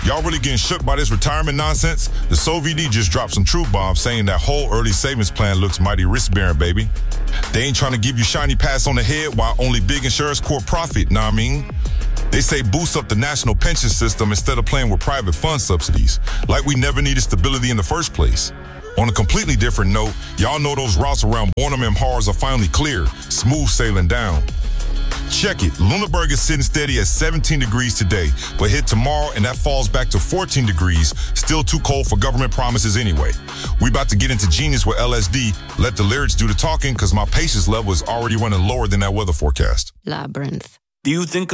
Y'all really getting shook by this retirement nonsense? The SoVD just dropped some truth bombs saying that whole early savings plan looks mighty risk-bearing, baby. They ain't trying to give you shiny pats on the head while only big insurers core profit, know what I mean? They say boost up the national pension system instead of playing with private fund subsidies, like we never needed stability in the first place. On a completely different note, y'all know those routes around Bornholm and Hars are finally clear, smooth sailing down. Check it, Lunenburg is sitting steady at 17 degrees today, but hit tomorrow and that falls back to 14 degrees, still too cold for government promises anyway. We about to get into Genius with LSD, let the lyrics do the talking, cause my patience level is already running lower than that weather forecast. Labyrinth. Do you think